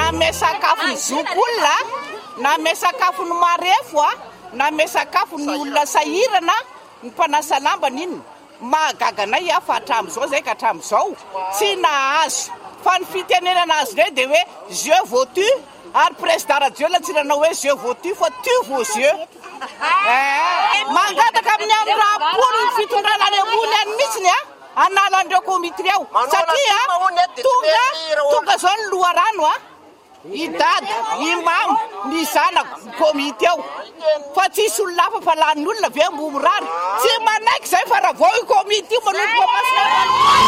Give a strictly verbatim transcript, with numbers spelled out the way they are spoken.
na mesakafo ny zokolona na mesakafo ny marefo a na mesakafo ny olona sahirana ny mpanasa lamba niny mahagaganay afa hatramin'izao zay ka hatramin'izao tsy nahazo fa ny fitenenana azy re de hoe jeu votu ary président radio latsiranao hoe jeu votu fa tu vos yeux mangataka amin'ny amin'ny rapolo ny fitondrana any ambony any mihitsiny a anala andreo komitry ao satria tonga tonga zao ny loharano a idady imamo ny zanako komity ao fa tsisy olona hafa fa lanin'olona ve mbomorary tsy manaiky zay fa raha vao i komity io manolo